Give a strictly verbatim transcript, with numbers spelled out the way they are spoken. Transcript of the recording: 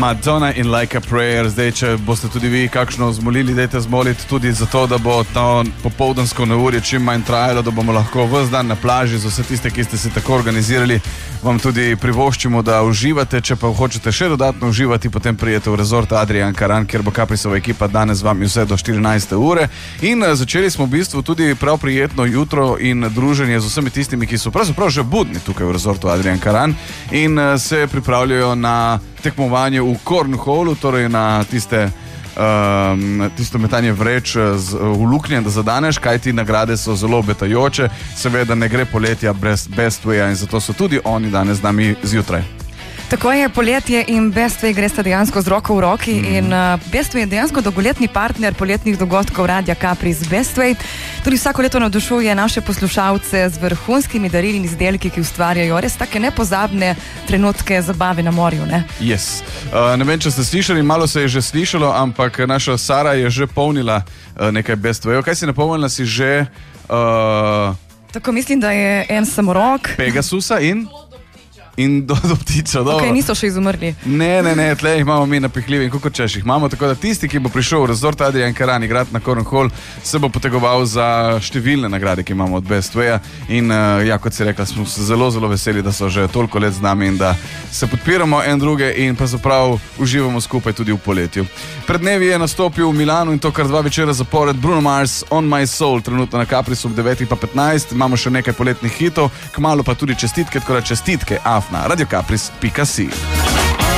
Madonna in Like a Prayer. Zdaj, če boste tudi vi kakšno zmolili, dajte zmoliti tudi zato, da bo to popoldansko neurje čim manj trajalo, da bomo lahko ves dan na plaži za vse tiste, ki ste se tako organizirali. Vam tudi privoščimo, da uživate. Če pa hočete še dodatno uživati, potem prijete v rezort Adrian Karan, kjer bo Caprisova ekipa danes z vami vse do štirinajste ure. In začeli smo v bistvu tudi prav prijetno jutro in druženje z vsemi tistimi, ki so pravzaprav že budni tukaj v rezortu Adrian Karan in se pripravljajo na tekmovanje v cornholu, torej na tiste, um, tisto metanje vreč z, v luknje, da zadaneš, kajti nagrade so zelo obetajoče. Seveda ne gre poletja brez Bestwaya in zato so tudi oni danes z nami zjutraj. Tako je, poletje in Bestway gresta dejansko z roko v roki mm. in uh, Bestway je dejansko dolgoletni partner poletnih dogodkov Radia Capri z Bestway. Tudi vsako leto navdušuje naše poslušalce z vrhunskimi darili in izdelki, ki ustvarjajo res take nepozabne trenutke zabave na morju, ne? Yes. Uh, ne vem, če ste slišali, malo se je že slišalo, ampak naša Sara je že polnila uh, nekaj Bestwayov. Kaj si napolnila? Si že... Uh, Tako mislim, da je en samorok. Pegasusa in... In do, do ptiča, dobro. Ok, niso še izumrli. Ne, ne, ne, tle jih imamo mi napihljivi in kako češ jih imamo, tako da tisti, ki bo prišel v rezort Adrian Karan igrati na cornhole, se bo potegoval za številne nagrade, ki imamo od Bestwaya in uh, ja, kot si rekla, smo se zelo, zelo veseli, da so že toliko let z nami in da se podpiramo en druge in pravzaprav uživamo skupaj tudi v poletju. Pred dnevi je nastopil v Milanu in to kar dva večera zapored Bruno Mars, On My Soul, trenutno na Caprisu ob devetih pa petnajst, imamo še nekaj poletnih hitov, kmalu pa tudi čestitke, tako da čestitke, na radio capris pika si.